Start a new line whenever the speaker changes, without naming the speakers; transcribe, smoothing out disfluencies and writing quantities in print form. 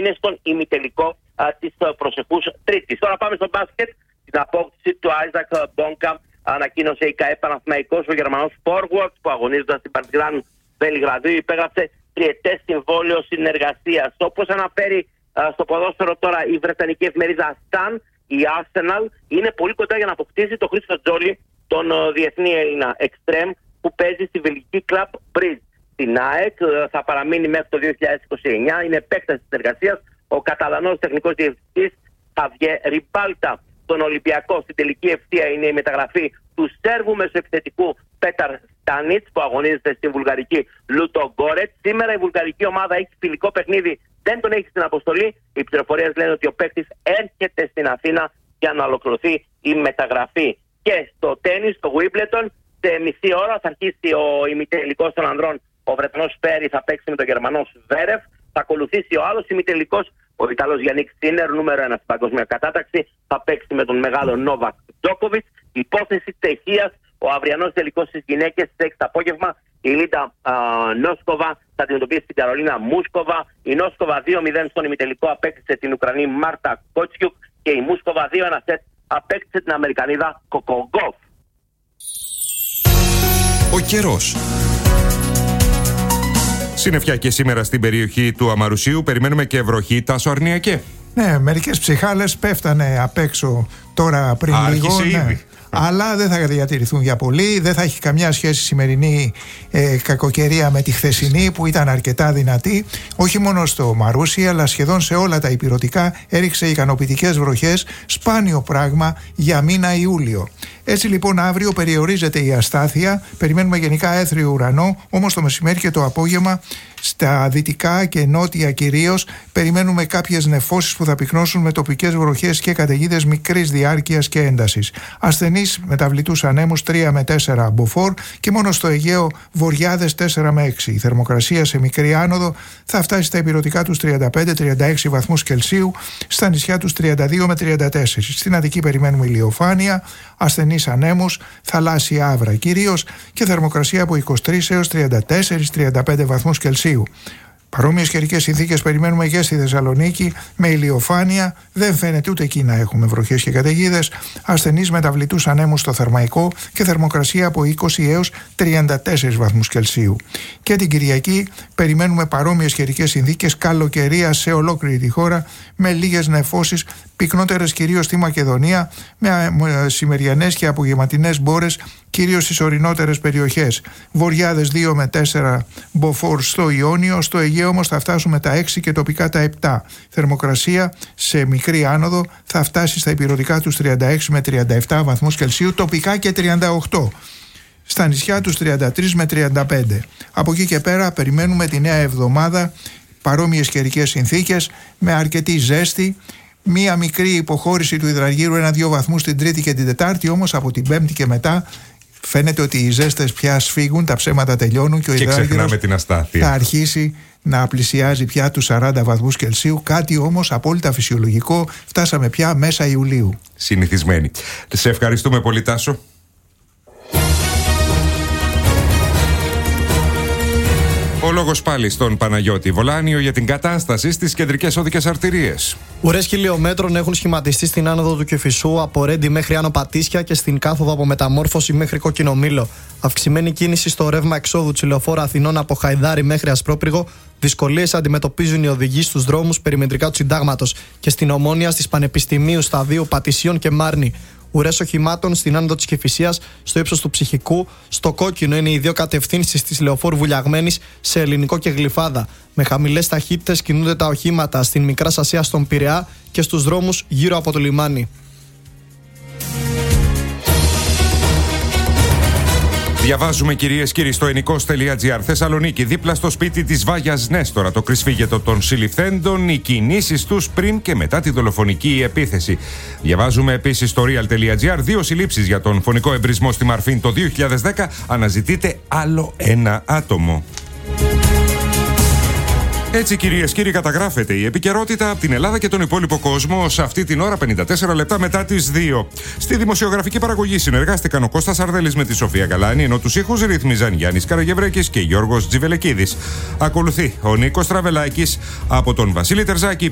είναι στον ημιτελικό της προσεχούς Τρίτης. Τώρα πάμε στο μπάσκετ. Την απόκτηση του Άιζακ Μπόνκα ανακοίνωσε η ΚΑΕ Παναθηναϊκός, ο Γερμανός forward που αγωνίζοντας στην Παρτιζάν Βελιγραδίου υπέγραψε τριετές συμβόλαιο συνεργασίας. Όπως αναφέρει στο ποδόσφαιρο τώρα η βρετανική εφημερίδα Sun, η Arsenal είναι πολύ κοντά για να αποκτήσει το Χρήστο Τζόλι, τον διεθνή Έλληνα εξτρέμ που παίζει στη βελγική Club Brugge. Στην ΑΕΚ θα παραμείνει μέχρι το 2029, είναι επέκταση της εργασίας ο Καταλανός τεχνικός διευθυντής Χαβιέ Ριμπάλτα. Στον Ολυμπιακό στην τελική ευθεία είναι η μεταγραφή του Σέρβου μεσοεπιθετικού Πέταρ Στάνιτς που αγωνίζεται στην βουλγαρική Λούτο Γκόρετ. Σήμερα η βουλγαρική ομάδα έχει φιλικό παιχνίδι, δεν τον έχει στην αποστολή. Οι πληροφορίες λένε ότι ο παίκτης έρχεται στην Αθήνα για να ολοκληρωθεί η μεταγραφή. Και στο τένις, στο Wimbledon, σε μισή ώρα θα αρχίσει ο ημιτελικός των ανδρών. Ο Βρετανός Φέρι θα παίξει με τον Γερμανό Σβέρεφ. Θα ακολουθήσει ο άλλος ημιτελικός, ο Ιταλός Γιάννικ Σίνερ, νούμερο 1 στην παγκόσμια κατάταξη. Θα παίξει με τον μεγάλο Νόβακ Τζόκοβιτς. Υπόθεση Τσεχίας, ο αυριανός τελικός στις γυναίκες στις 6 το απόγευμα. Η Λίντα Νόσκοβα θα αντιμετωπίσει την Καρολίνα Μούσκοβα. Η Νόσκοβα 2-0 στον ημιτελικό απέκτησε την Ουκρανή Μάρτα Κότσιουκ και η Μούσκοβα 2-1 σετ απέκτησε την Αμερικανίδα Κοκογκόφ.
Ο καιρός. Συννεφιά και σήμερα στην περιοχή του Αμαρουσίου. Περιμένουμε και βροχή. Τάσο Αρνιακέ.
Ναι, μερικές ψυχάλες πέφτανε απ' έξω τώρα πριν λίγο. Ναι. Αλλά δεν θα διατηρηθούν για πολύ. Δεν θα έχει καμιά σχέση η σημερινή κακοκαιρία με τη χθεσινή που ήταν αρκετά δυνατή. Όχι μόνο στο Μαρούσι, αλλά σχεδόν σε όλα τα ηπειρωτικά έριξε ικανοποιητικές βροχές. Σπάνιο πράγμα για μήνα Ιούλιο. Έτσι λοιπόν αύριο περιορίζεται η αστάθεια. Περιμένουμε γενικά έθριο ουρανό. Όμως το μεσημέρι και το απόγευμα στα δυτικά και νότια κυρίως περιμένουμε κάποιες νεφώσεις που θα πυκνώσουν με τοπικές βροχές και καταιγίδες μικρής διάρκειας και έντασης. Ασθενείς μεταβλητούς ανέμους 3 με 4 μποφόρ και μόνο στο Αιγαίο βοριάδες 4 με 6. Η θερμοκρασία σε μικρή άνοδο θα φτάσει στα ηπειρωτικά τους 35-36 βαθμούς Κελσίου, στα νησιά τους 32 με 34. Στην Αττική περιμένουμε ηλιοφάνεια, ασθενείς ανέμους, θαλάσσια άβρα κυρίως και θερμοκρασία από 23 έως 34-35 βαθμούς Κελσίου. Παρόμοιες καιρικές συνθήκες περιμένουμε και στη Θεσσαλονίκη με ηλιοφάνεια. Δεν φαίνεται ούτε εκεί να έχουμε βροχές και καταιγίδες. Ασθενείς μεταβλητούς ανέμους στο Θερμαϊκό και θερμοκρασία από 20 έως 34 βαθμούς Κελσίου. Και την Κυριακή περιμένουμε παρόμοιες καιρικές συνθήκες, καλοκαιρία σε ολόκληρη τη χώρα με λίγες νεφώσεις, πυκνότερες κυρίως στη Μακεδονία, με σημεριανές και απογευματινές μπόρες κυρίως στις ορεινότερες περιοχές. Βοριάδες 2 με 4 μποφόρ στο Ιόνιο, στο Αιγαίο όμως θα φτάσουμε τα 6 και τοπικά τα 7. Θερμοκρασία σε μικρή άνοδο θα φτάσει στα ηπειρωτικά τους 36 με 37 βαθμούς Κελσίου, τοπικά και 38. Στα νησιά τους 33 με 35. Από εκεί και πέρα περιμένουμε τη νέα εβδομάδα παρόμοιες καιρικές συνθήκες με αρκετή ζέστη. Μία μικρή υποχώρηση του υδραργύρου 1-2 βαθμούς την Τρίτη και την Τετάρτη, όμως από την Πέμπτη και μετά φαίνεται ότι οι ζέστες πια σφίγγουν, τα ψέματα τελειώνουν και ο υδραργύρος θα αρχίσει να πλησιάζει πια τους 40 βαθμούς Κελσίου, κάτι όμως απόλυτα φυσιολογικό. Φτάσαμε πια μέσα Ιουλίου.
Συνηθισμένοι. Σε ευχαριστούμε πολύ, Τάσο. Ο λόγος πάλι στον Παναγιώτη Βολάνιο για την κατάσταση στις κεντρικές οδικές αρτηρίες.
Ουρές χιλιόμετρων έχουν σχηματιστεί στην άνοδο του Κηφισού από Ρέντι μέχρι Άνω Πατήσια και στην κάθοδο από Μεταμόρφωση μέχρι Κόκκινο Μήλο. Αυξημένη κίνηση στο ρεύμα εξόδου Τσιλεοφόρα Αθηνών από Χαϊδάρι μέχρι Ασπρόπυργο. Δυσκολίες αντιμετωπίζουν οι οδηγοί στους δρόμους περιμετρικά του Συντάγματος και στην Ομόνια, στις Πανεπιστημίου, Σταδίου, Πατησίων και Μάρνη. Ουρές οχημάτων στην άνοδο της Κηφισίας, στο ύψος του Ψυχικού. Στο Κόκκινο είναι οι δύο κατευθύνσεις της Λεωφόρου Βουλιαγμένης σε Ελληνικό και Γλυφάδα. Με χαμηλές ταχύτητες κινούνται τα οχήματα στην Μικρά Ασία στον Πειραιά και στους δρόμους γύρω από το λιμάνι.
Διαβάζουμε, κυρίες και κύριοι, στο ενικός.gr. Θεσσαλονίκη, δίπλα στο σπίτι της Βάγιας Νέστορα, το κρυσφύγετο των συλληφθέντων, οι κινήσεις τους πριν και μετά τη δολοφονική επίθεση. Διαβάζουμε επίσης στο real.gr. 2 συλλήψεις για τον φωνικό εμπρισμό στη Μαρφίν το 2010. Αναζητείται άλλο ένα άτομο. Έτσι, κυρίες και κύριοι, καταγράφεται η επικαιρότητα από την Ελλάδα και τον υπόλοιπο κόσμο σε αυτή την ώρα, 54 λεπτά μετά τις 2. Στη δημοσιογραφική παραγωγή συνεργάστηκαν ο Κώστας Αρδέλης με τη Σοφία Καλάνη, ενώ τους ήχους ρύθμιζαν Γιάννης Καραγευρέκης και Γιώργος Τζιβελεκίδης. Ακολουθεί ο Νίκος Τραβελάκης από τον Βασίλη Τερζάκη.